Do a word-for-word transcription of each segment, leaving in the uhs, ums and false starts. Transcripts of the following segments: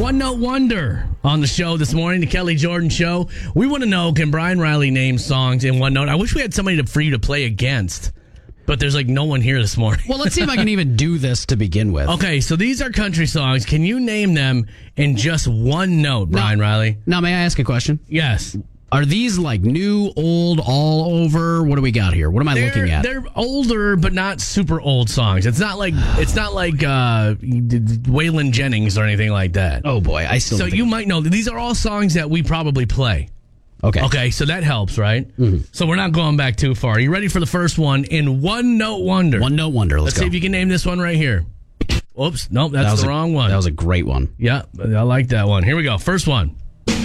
One Note Wonder on the show this morning, the Kelly Jordan Show. We want to know, can Brian Riley name songs in one note? I wish we had somebody to, for you to play against, but there's like no one here this morning. Well, let's see if I can even do this to begin with. Okay, so these are country songs. Can you name them in just one note, Brian now, Riley? Now, may I ask a question? Yes. Are these like new, old, all over? What do we got here? What am I they're, looking at? They're older, but not super old songs. It's not like it's not like uh, Waylon Jennings or anything like that. Oh boy, I still. So think you might know these are all songs that we probably play. Okay. Okay, so that helps, right? Mm-hmm. So we're not going back too far. Are you ready for the first one in One Note Wonder? One Note Wonder. Let's, Let's go. see if you can name this one right here. Oops, nope, that's that was the a, wrong one. That was a great one. Yeah, I like that one. Here we go. First one.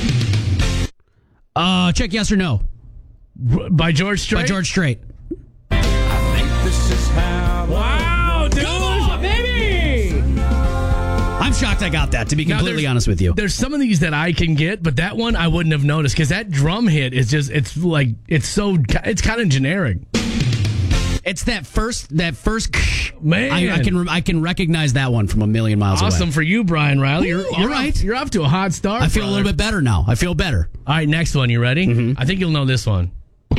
Uh, check yes or no. By George Strait? By George Strait. I think this is how. Wow, dude! Come on, baby! I'm shocked I got that, to be completely Now, honest with you. There's some of these that I can get, but that one I wouldn't have noticed because that drum hit is just, it's like, it's so, it's kind of generic. It's that first, that first, Man. I, I can I can recognize that one from a million miles Awesome away. for you, Brian Riley. You're, Ooh, you're all right. Off, you're off to a hot start. I feel brother. a little bit better now. I feel better. All right, next one. You ready? Mm-hmm. I think you'll know this one.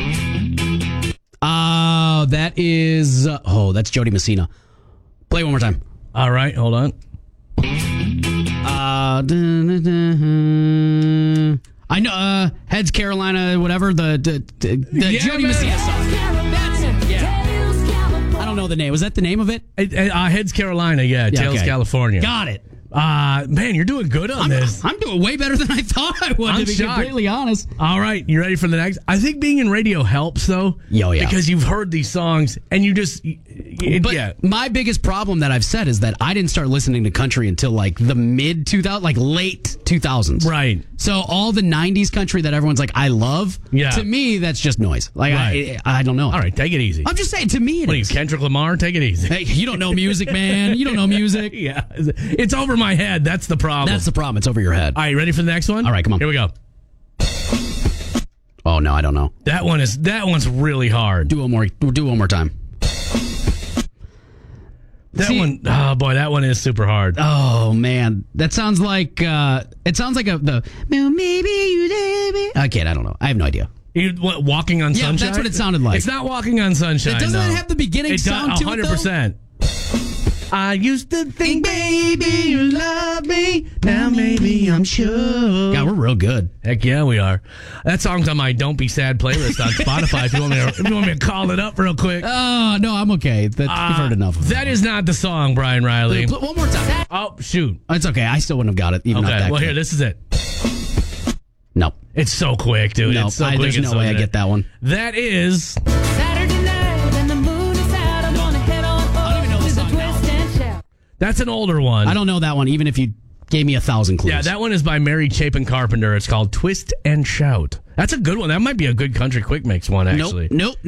Uh, that is, uh, oh, that's Jody Messina. Play it one more time. All right, hold on. Uh, dun, dun, dun, I know, uh, Heads Carolina, whatever, the, the, the, the Yeah, Jody man. Messina song. That's it, yeah. I don't know the name. Was that the name of it? Uh, Heads Carolina, yeah. Yeah, Tails okay. California. Got it. Uh, man, you're doing good on I'm, this. I'm doing way better than I thought I would, I'm to be shocked. completely honest. All right, you ready for the next? I think being in radio helps, though. Yeah, oh, yeah. Because you've heard these songs, and you just... It, But yeah. my biggest problem that I've said is that I didn't start listening to country until like the mid two thousands, like late two thousands. Right. So all the nineties country that everyone's like, I love, Yeah. to me, that's just noise. Like, Right. I, I don't know. All right, take it easy. I'm just saying, to me, it What are you, is. Kendrick Lamar? Take it easy. Hey, you don't know music, man. You don't know music. Yeah, it's over my head. That's the problem. That's the problem. It's over your head. All right, ready for the next one? All right, come on. Here we go. Oh, no, I don't know. That one is that one's really hard. Do one more. Do one more time. That See- one, oh boy, that one is super hard. Oh, man. That sounds like, uh, it sounds like a, the, well, maybe you did me. I can't, I don't know. I have no idea. You, what, Walking on Yeah, Sunshine? that's what it sounded like. It's not Walking on Sunshine. It doesn't no. it have the beginning it sound does, to it, one hundred percent. I used to think, baby, you love me. Now maybe I'm sure. God, we're real good. Heck yeah, we are. That song's on my Don't Be Sad playlist on Spotify. If you want me to, if you want me to call it up real quick. Oh, no, I'm okay. That, Uh, you've heard enough of That is not the song, Brian Riley. Pl- One more time. Oh, shoot. It's okay. I still wouldn't have got it. Even not Okay, that well, quick. here, this is it. No. It's so quick, dude. No, it's so I, quick. there's it's no so way I good. get that one. That is... Saturday night and the moon is out. I'm gonna head on I don't even know over the to the song now. twist and shout. That's an older one. I don't know that one, even if you gave me a thousand clues. Yeah, that one is by Mary Chapin Carpenter. It's called Twist and Shout. That's a good one. That might be a good country quick mix one, actually. Nope. Nope.